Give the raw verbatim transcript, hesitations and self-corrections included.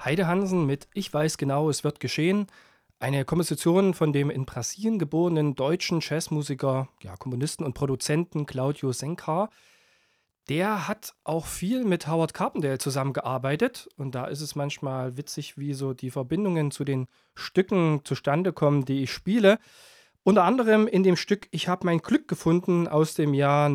Heide Hansen mit „Ich weiß genau, es wird geschehen", eine Komposition von dem in Brasilien geborenen deutschen Jazzmusiker, ja, Komponisten und Produzenten Claudio Sencar. Der hat auch viel mit Howard Carpendale zusammengearbeitet und da ist es manchmal witzig, wie so die Verbindungen zu den Stücken zustande kommen, die ich spiele. Unter anderem in dem Stück „Ich habe mein Glück gefunden" aus dem Jahr